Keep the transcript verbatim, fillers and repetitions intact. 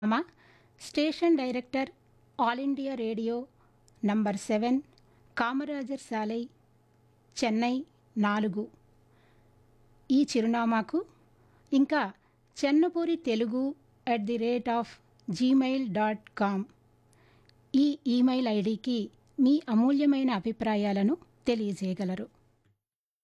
మా station director all India radio number seven Kamarajar సాలై Chennai నాలుగు ఈ చిరునామాకు ఇంకా చెన్నపూరి Telugu at the rate of Gmail dot com ఈ ఈమెయిల్ ఐడికి మీ అమూల్యమైన అభిప్రాయాలను తెలియజేయగలరు.